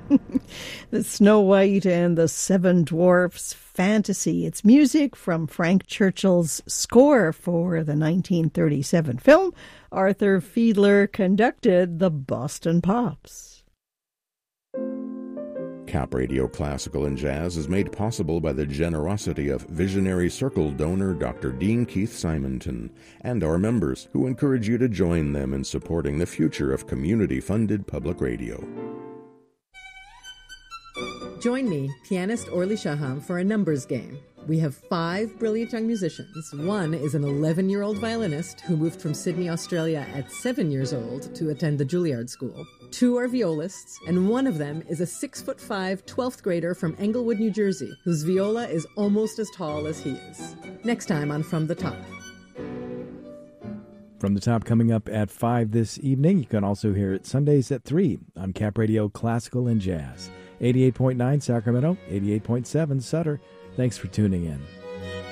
The Snow White and the Seven Dwarfs fantasy. It's music from Frank Churchill's score for the 1937 film. Arthur Fiedler conducted the Boston Pops. Cap Radio Classical and Jazz is made possible by the generosity of visionary Circle donor Dr. Dean Keith Simonton and our members, who encourage you to join them in supporting the future of community-funded public radio. Join me, pianist Orly Shaham, for a numbers game. We have 5 brilliant young musicians. One is an 11-year-old violinist who moved from Sydney, Australia at 7 years old to attend the Juilliard School. 2 are violists, and one of them is a 6'5", 12th grader from Englewood, New Jersey, whose viola is almost as tall as he is. Next time on From the Top. From the Top coming up at 5 this evening. You can also hear it Sundays at 3 on Cap Radio Classical and Jazz. 88.9 Sacramento, 88.7 Sutter. Thanks for tuning in.